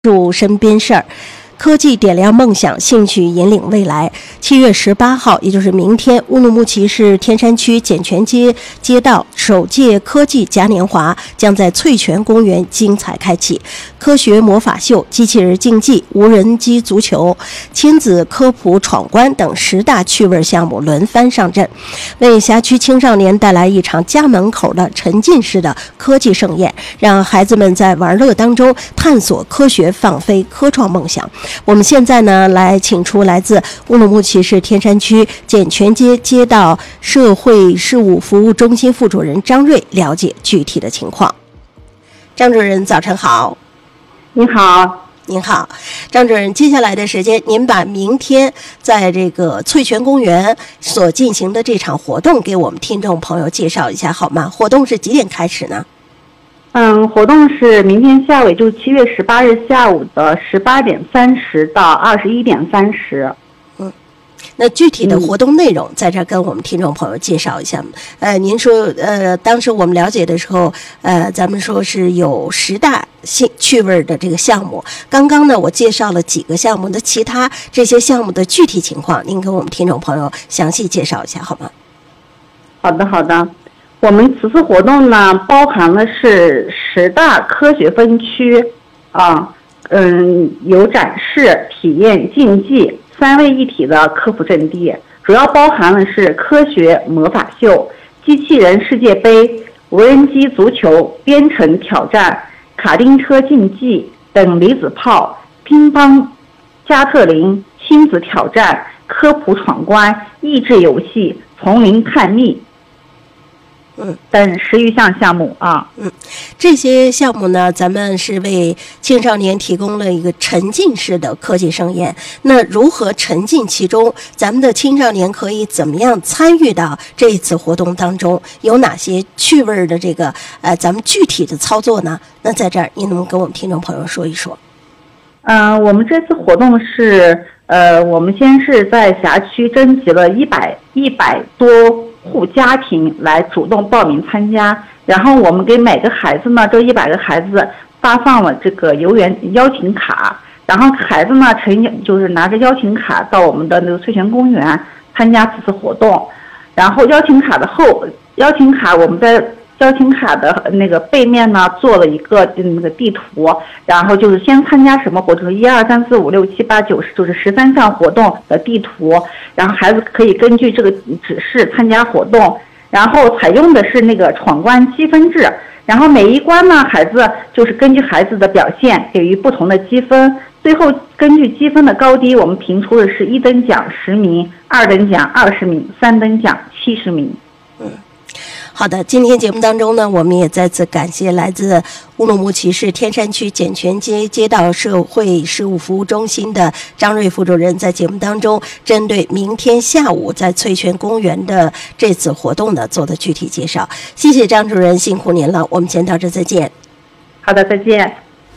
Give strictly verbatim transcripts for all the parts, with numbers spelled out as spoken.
入身边事儿。科技点亮梦想，兴趣引领未来。七月十八号，也就是明天，乌鲁木齐市天山区简泉街街道首届科技嘉年华将在翠泉公园精彩开启。科学魔法秀、机器人竞技、无人机足球、亲子科普闯关等十大趣味项目轮番上阵，为辖区青少年带来一场家门口的沉浸式的科技盛宴，让孩子们在玩乐当中探索科学，放飞科创梦想。我们现在呢，来请出来自乌鲁木齐市天山区简泉街街道社会事务服务中心副主任张瑞，了解具体的情况。张主任，早晨好。 您好。 您好，张主任，接下来的时间，您把明天在这个翠泉公园所进行的这场活动给我们听众朋友介绍一下好吗？活动是几点开始呢？ 嗯，活动是明天下午，也就是七月十八日下午的十八点三十到二十一点三十。 嗯，那具体的活动内容在这儿跟我们听众朋友介绍一下。呃，您说，呃，当时我们了解的时候，呃，咱们说是有十大兴趣味的这个项目。刚刚呢，我介绍了几个项目的其他这些项目的具体情况，您跟我们听众朋友详细介绍一下好吗？ 好的，好的。我们此次活动呢，包含的是十大科学分区，啊，嗯，有展示、体验、竞技三位一体的科普阵地，主要包含的是科学魔法秀、机器人世界杯、无人机足球、编程挑战、卡丁车竞技等离子炮、乒乓、加特林、亲子挑战、科普闯关、益智游戏、丛林探秘。 嗯， 等十余项项目啊， 嗯，这些项目呢，咱们是为青少年提供了一个沉浸式的科技盛宴。那如何沉浸其中？咱们的青少年可以怎么样参与到这一次活动当中？有哪些趣味的这个呃，咱们具体的操作呢？那在这儿，您能不能跟我们听众朋友说一说？ 嗯、呃，我们这次活动是呃，我们先是在辖区征集了一百一百多户家庭来主动报名参加，然后我们给每个孩子呢，这一百个孩子发放了这个游园邀请卡，然后孩子呢呈就是拿着邀请卡到我们的那个翠泉公园参加此次活动，然后邀请卡的后邀请卡我们在邀请卡的那个背面呢做了一个那个地图，然后就是先参加什么活动，一二三四五六七八九十，就是十三项活动的地图，然后孩子可以根据这个指示参加活动，然后采用的是那个闯关积分制，然后每一关呢孩子就是根据孩子的表现给予不同的积分，最后根据积分的高低，我们评出的是一等奖十名，二等奖二十名，三等奖七十名。 嗯。好的，今天节目当中呢，我们也再次感谢来自乌鲁木齐市天山区简泉街街道社会事务服务中心的张瑞副主任，在节目当中针对明天下午在翠泉公园的这次活动呢做的具体介绍。谢谢张主任，辛苦您了，我们先到这再见。 好的，再见。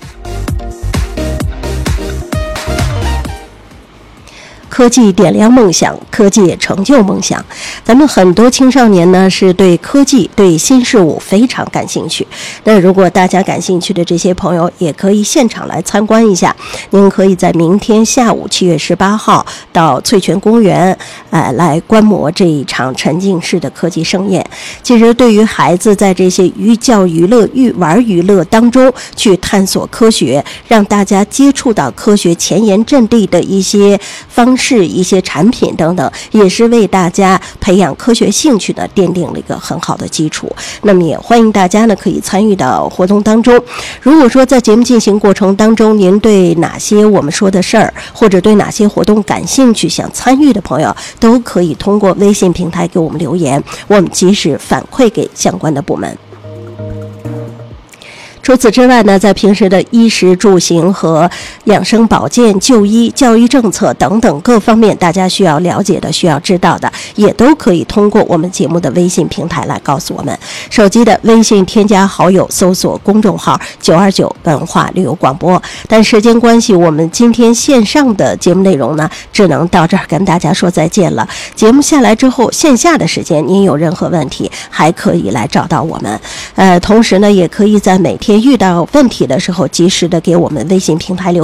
科技点亮梦想，科技也成就梦想。咱们很多青少年呢是对科技、对新事物非常感兴趣。那如果大家感兴趣的这些朋友，也可以现场来参观一下。您可以在明天下午七月十八号到翠泉公园，呃，来观摩这一场沉浸式的科技盛宴。其实，对于孩子在这些寓教于乐、寓玩娱乐当中去探索科学，让大家接触到科学前沿阵地的一些方式。是一些产品等等，也是为大家培养科学兴趣的奠定了一个很好的基础。那么也欢迎大家呢可以参与到活动当中。如果说在节目进行过程当中，您对哪些我们说的事儿，或者对哪些活动感兴趣想参与的朋友，都可以通过微信平台给我们留言，我们及时反馈给相关的部门。除此之外呢，在平时的衣食住行和养生保健、就医、教育政策等等各方面，大家需要了解的、需要知道的，也都可以通过我们节目的微信平台来告诉我们。手机的微信添加好友，搜索公众号九二九文化旅游广播。但时间关系，我们今天线上的节目内容呢，只能到这儿跟大家说再见了。节目下来之后，线下的时间您有任何问题，还可以来找到我们。呃，同时呢，也可以在每天些遇到问题的时候，及时的给我们微信平台留